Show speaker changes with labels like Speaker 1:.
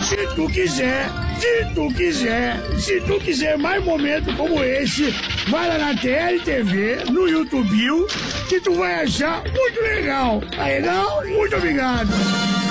Speaker 1: Se tu quiser mais momentos como esse, vai lá na TLTV, no YouTube, que tu vai achar muito legal. Tá legal? Muito obrigado.